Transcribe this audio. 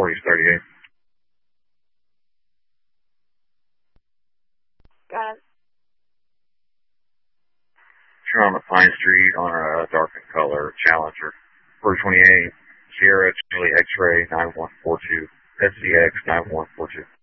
4038. Got it. You're on the Pine Street on a darkened color Challenger. 428, Sierra Charlie X-Ray 9142, SCX 9142.